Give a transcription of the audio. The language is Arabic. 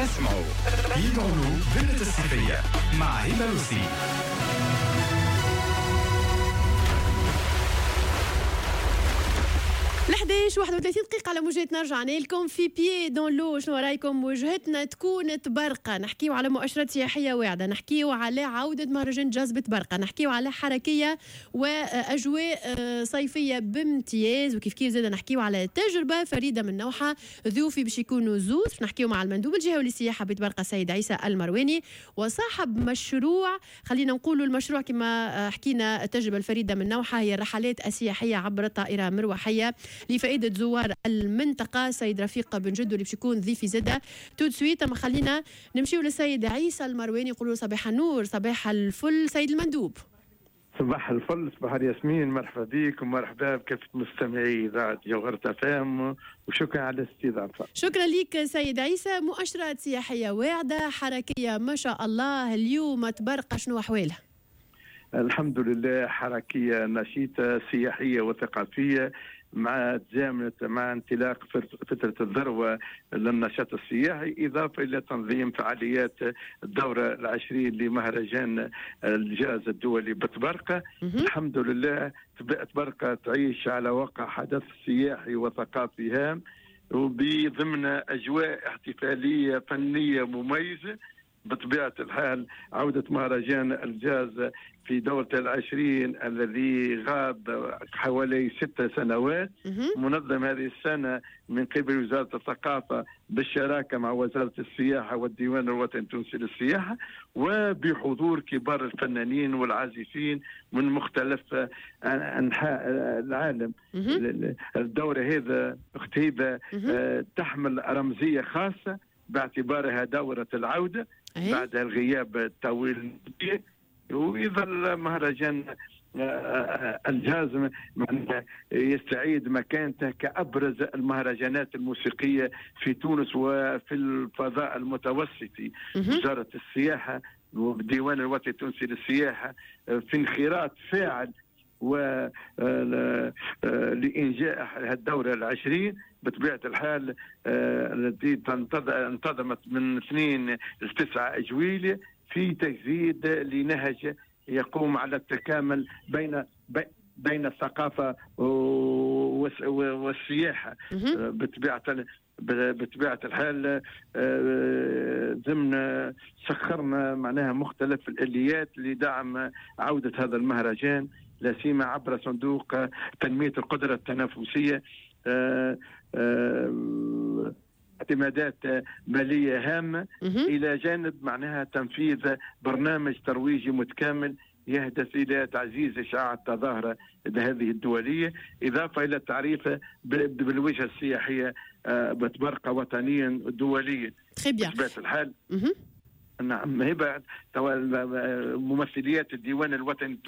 اسمعوا يدعو ذلة الصيفية مع هبة لوسي. 11:31 دقيقة على موجاتنا. رجعنا لكم في بيي دون لو. شنو رايكم؟ وجهتنا تكون تبرقة. نحكيو على مؤشرات سياحية واعدة، نحكيو على عودة مهرجان جاز بتبرقة، نحكيو على حركية وأجواء صيفية بامتياز، وكيف كيف زاد نحكيو على تجربة فريدة من نوعها. ضيوفي باش يكونوا زوز، نحكيو مع المندوب الجهوي للسياحة بتبرقة سيد عيسى المرواني، وصاحب مشروع، خلينا نقولوا المشروع كما حكينا التجربة الفريدة من نوعها هي الرحلات السياحية عبر طائرة مروحية لفائدة زوار المنطقة، سيد رفيق بن جدو اللي باش يكون ضيفي زادة تو سويت. اما خلينا نمشيو للسيد عيسى المرواني، يقولوا صباح النور صباح الفل سيد المندوب. صباح الفل، صباح الياسمين، مرحبا بك ومرحبا بكافة مستمعي إذاعة جوهرة FM، وشكرا على الاستضافة. شكرا لك سيد عيسى. مؤشرات سياحية واعدة، حركية ما شاء الله، اليوم تبرقة، شنو أحوالها؟ الحمد لله، حركية نشيطة سياحية وثقافية مع انطلاق فترة الذروة للنشاط السياحي، إضافة إلى تنظيم فعاليات الدورة 20 لمهرجان الجاز الدولي بتبرقة. الحمد لله تبرقة تعيش على وقع حدث سياحي وثقافي هام، وبضمن أجواء احتفالية فنية مميزة. بطبيعة الحال عودة مهرجان الجاز في دورة 20 الذي غاب حوالي 6 سنوات، منظم هذه السنة من قبل وزارة الثقافة بالشراكة مع وزارة السياحة والديوان الوطني التونسي للسياحة، وبحضور كبار الفنانين والعازفين من مختلف أنحاء العالم. الدورة هذا اختيبة تحمل رمزية خاصة باعتبارها دورة العودة بعد الغياب الطويل، ويظل مهرجان الجاز يستعيد مكانته كأبرز المهرجانات الموسيقية في تونس وفي الفضاء المتوسطي. وزارة السياحة والديوان الوطني التونسي للسياحة في انخراط فاعل لإنجاح الدورة 20 بطبيعة الحال، التي انتظمت من 2 ل 9 أجويل في تجسيد لنهج يقوم على التكامل بين الثقافة والسياحة. بطبيعة الحال ضمن سخرنا معناها مختلف الآليات لدعم عودة هذا المهرجان، لا سيما عبر صندوق تنمية القدرة التنافسية، اعتمادات مالية هامة، إلى جانب معناها تنفيذ برنامج ترويجي متكامل يهدف إلى تعزيز إشعاع التظاهرة هذه الدولية، إضافة إلى التعريف بالوجهة السياحية بتبرقة وطنيا دوليا. بطبيعة الحال نعم، هبة ممثليات الديوان الوطني